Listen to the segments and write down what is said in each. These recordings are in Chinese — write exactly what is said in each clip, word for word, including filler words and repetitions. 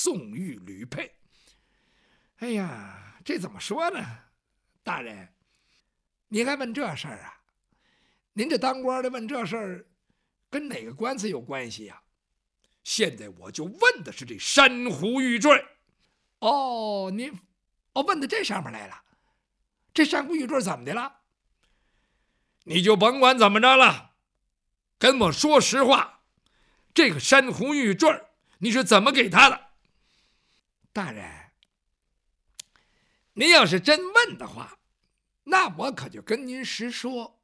宋玉吕佩。哎呀，这怎么说呢？大人，你还问这事儿啊？您这当官的问这事儿，跟哪个官司有关系呀、啊？现在我就问的是这珊瑚玉坠。哦，您哦问到这上面来了。这珊瑚玉坠怎么的了？你就甭管怎么着了，跟我说实话，这个珊瑚玉坠你是怎么给他的？大人，您要是真问的话，那我可就跟您实说。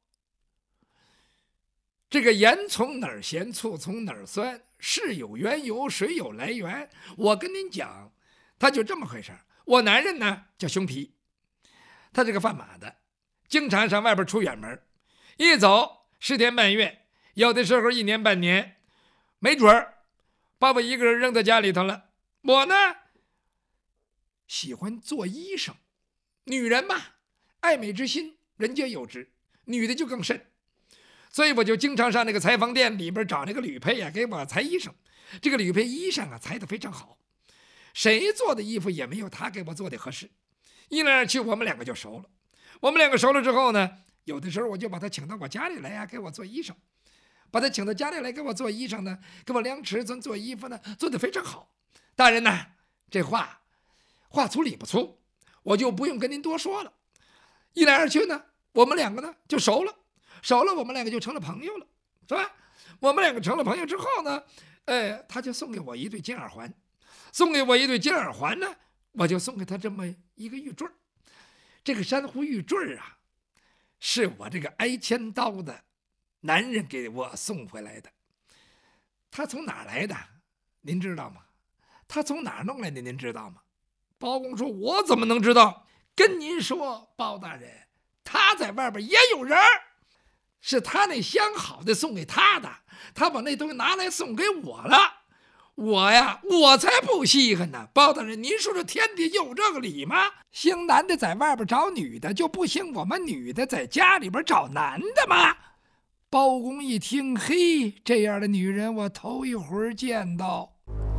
这个盐从哪儿咸，醋从哪儿酸，事有缘由，水有来源。我跟您讲，他就这么回事。我男人呢叫熊皮，他这个贩马的，经常上外边出远门，一走十天半月，有的时候一年半年，没准儿把我一个人扔在家里头了。我呢喜欢做医生，女人嘛，爱美之心人皆有之，女的就更甚。所以我就经常上那个裁缝店里边找那个吕佩啊，给我裁衣裳。这个吕佩衣裳啊裁得非常好，谁做的衣服也没有他给我做的合适。一来二去，我们两个就熟了。我们两个熟了之后呢，有的时候我就把他请到我家里来啊，给我做衣裳。把他请到家里来给我做衣裳呢，给我量尺寸做衣服呢，做得非常好。大人呢，这话话粗理不粗，我就不用跟您多说了。一来二去呢，我们两个呢就熟了。熟了，我们两个就成了朋友了，是吧？我们两个成了朋友之后呢，呃，他就送给我一对金耳环，送给我一对金耳环呢，我就送给他这么一个玉坠。这个珊瑚玉坠啊，是我这个挨千刀的男人给我送回来的。他从哪儿来的？您知道吗？他从哪儿弄来的？您知道吗？包公说：“我怎么能知道？跟您说，包大人，他在外边也有人儿。”是他那相好的送给他的，他把那东西拿来送给我了，我呀，我才不稀罕呢。包大人，您说这天底有这个理吗？兴男的在外边找女的，就不兴我们女的在家里边找男的吗？包公一听，嘿，这样的女人我头一回见到。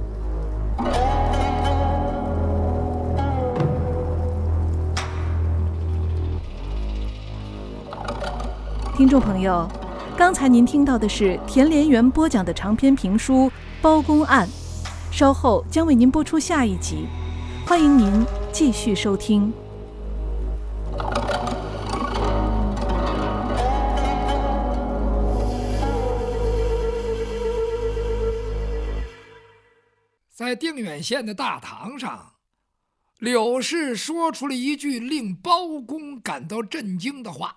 听众朋友，刚才您听到的是田连元播讲的长篇评书《包公案》，稍后将为您播出下一集，欢迎您继续收听。 在定远县的大堂上，柳氏说出了一句令包公感到震惊的话。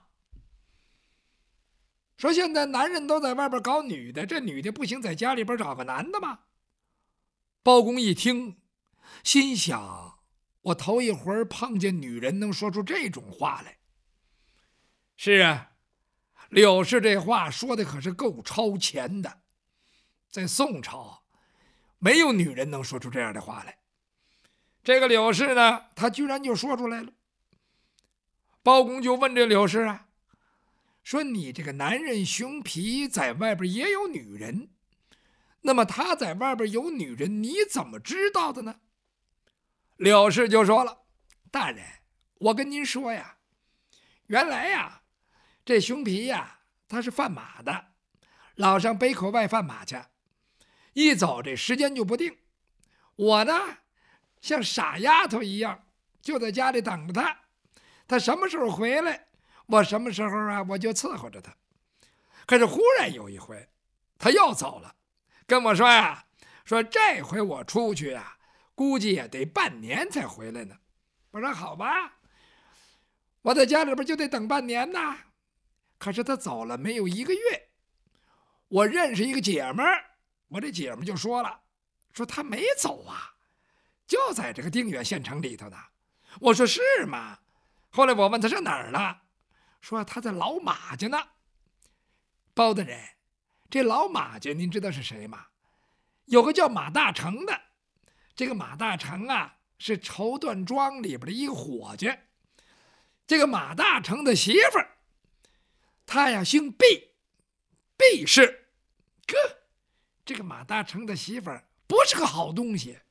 说现在男人都在外边搞女的，这女的不行在家里边找个男的吗？包公一听，心想：我头一回碰见女人能说出这种话来。是啊，柳氏这话说的可是够超前的，在宋朝没有女人能说出这样的话来。这个柳氏呢，他居然就说出来了。包公就问这柳氏啊，说你这个男人熊皮在外边也有女人，那么他在外边有女人，你怎么知道的呢？柳氏就说了：大人，我跟您说呀，原来呀，这熊皮呀，他是贩马的，老上北口外贩马去，一走这时间就不定。我呢，像傻丫头一样，就在家里等着他，他什么时候回来，我什么时候啊，我就伺候着他。可是忽然有一回，他又走了，跟我说呀，说这回我出去啊，估计也得半年才回来呢。我说好吧，我在家里边就得等半年呐。可是他走了没有一个月，我认识一个姐们儿，我这姐们儿就说了，说他没走啊，就在这个定远县城里头呢。我说是吗？后来我问他上哪儿了，说他在老马家呢。包大人，这老马家您知道是谁吗？有个叫马大成的，这个马大成啊是绸缎庄里边的一个伙计。这个马大成的媳妇儿，他呀姓毕，毕氏。哥，这个马大成的媳妇儿不是个好东西，